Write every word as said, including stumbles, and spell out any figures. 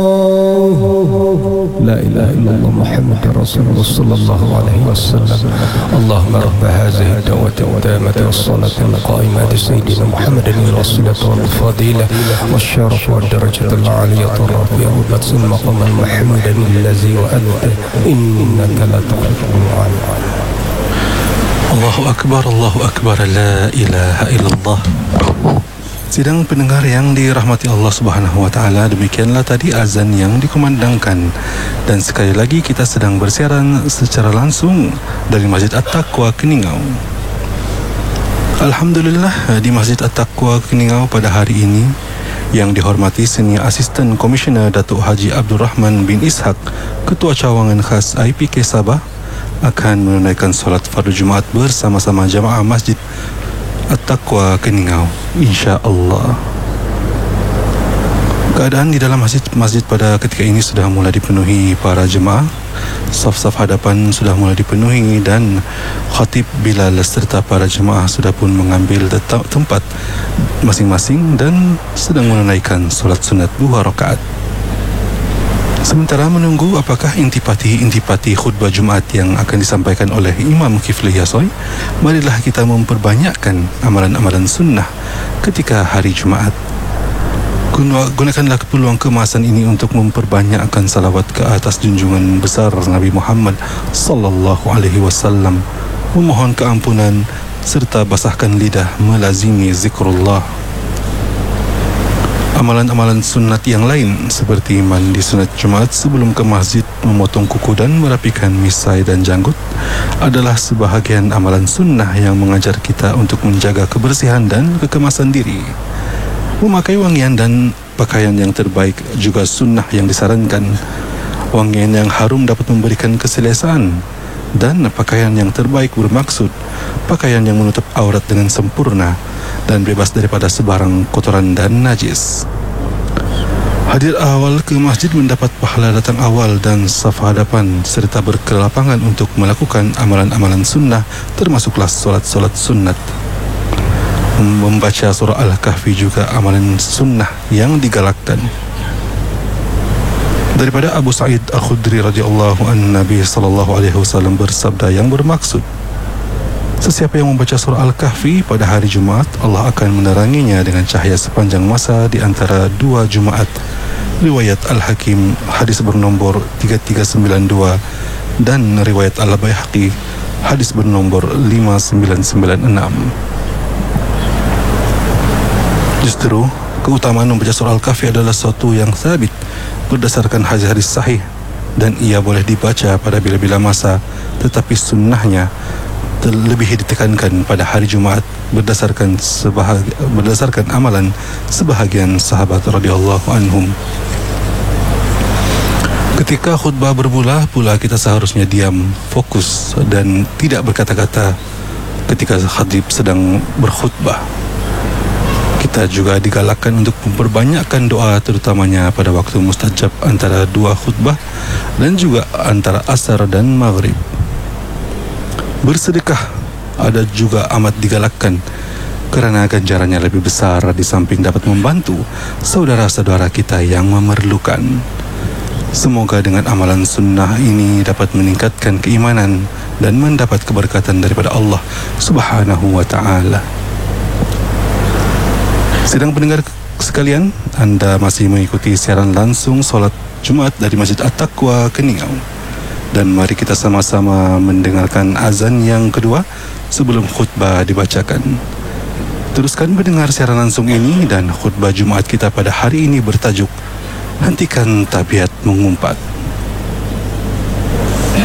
لا إله إلا الله محمد رسول الله صلى الله عليه وسلم. اللهم رب هذه الدعوة التامة والصلاة القائمة لسيدنا محمد الوسيلة والفضيلة والشرف والدرجة العالية الرفيعة وبث المقام المحمود الذي وأنت إنك لا تخلف الميعاد. Allahu Akbar, Allahu Akbar, la ilaha illallah. Sidang pendengar yang dirahmati Allah Subhanahu wa taala, demikianlah tadi azan yang dikumandangkan. Dan sekali lagi kita sedang bersiaran secara langsung dari Masjid At-Taqwa Keningau. Alhamdulillah, di Masjid At-Taqwa Keningau pada hari ini yang dihormati Senior Asisten Komisioner Datuk Haji Abdul Rahman bin Ishak, Ketua Cawangan Khas I P K Sabah, akan menunaikan solat fardu Jumaat bersama-sama jamaah Masjid At-Taqwa Keningau, insya-Allah. Keadaan di dalam masjid masjid pada ketika ini sudah mulai dipenuhi para jemaah. Saf-saf hadapan sudah mulai dipenuhi dan khatib Bilal serta para jemaah sudah pun mengambil tempat masing-masing dan sedang menunaikan solat sunat dua rakaat. Sementara menunggu apakah intipati-intipati khutbah Jumaat yang akan disampaikan oleh Imam Kifli Yasoy, marilah kita memperbanyakkan amalan-amalan sunnah ketika hari Jumaat. Gunakanlah peluang keemasan ini untuk memperbanyakkan salawat ke atas junjungan besar Nabi Muhammad sallallahu alaihi wasallam, memohon keampunan serta basahkan lidah melazimi zikrullah. Amalan-amalan sunat yang lain seperti mandi sunat Jumaat sebelum ke masjid, memotong kuku dan merapikan misai dan janggut adalah sebahagian amalan sunnah yang mengajar kita untuk menjaga kebersihan dan kekemasan diri. Memakai wangian dan pakaian yang terbaik juga sunnah yang disarankan. Wangian yang harum dapat memberikan keselesaan, dan pakaian yang terbaik bermaksud pakaian yang menutup aurat dengan sempurna dan bebas daripada sebarang kotoran dan najis. Hadir awal ke masjid mendapat pahala datang awal dan saf hadapan serta berkelapangan untuk melakukan amalan-amalan sunnah, termasuklah solat-solat sunnat. Membaca surah Al-Kahfi juga amalan sunnah yang digalakkan. Daripada Abu Sa'id Al-Khudri radhiyallahu anhu, Nabi sallallahu alaihi wasallam bersabda yang bermaksud, sesiapa yang membaca surah Al-Kahfi pada hari Jumaat, Allah akan meneranginya dengan cahaya sepanjang masa di antara dua Jumaat. Riwayat Al-Hakim hadis bernombor tiga tiga sembilan dua dan riwayat Al-Baihaqi hadis bernombor lima sembilan sembilan enam. Justru keutamaan membaca surah Al-Kahfi adalah sesuatu yang sabit berdasarkan hadis-hadis sahih, dan ia boleh dibaca pada bila-bila masa, tetapi sunnahnya terlebih ditekankan pada hari Jumaat berdasarkan sebahagi, berdasarkan amalan sebahagian sahabat radhiyallahu anhum. Ketika khutbah bermula pula kita seharusnya diam, fokus dan tidak berkata-kata ketika khatib sedang berkhutbah. Kita juga digalakkan untuk memperbanyakkan doa, terutamanya pada waktu mustajab antara dua khutbah dan juga antara asar dan maghrib. Bersedekah ada juga amat digalakkan kerana ganjarannya lebih besar di samping dapat membantu saudara-saudara kita yang memerlukan. Semoga dengan amalan sunnah ini dapat meningkatkan keimanan dan mendapat keberkatan daripada Allah Subhanahu wa taala. Sedang pendengar sekalian, anda masih mengikuti siaran langsung solat Jumaat dari Masjid At-Taqwa Keningau. Dan mari kita sama-sama mendengarkan azan yang kedua sebelum khutbah dibacakan. Teruskan mendengar siaran langsung ini, dan khutbah Jumaat kita pada hari ini bertajuk Hentikan Tabiat Mengumpat.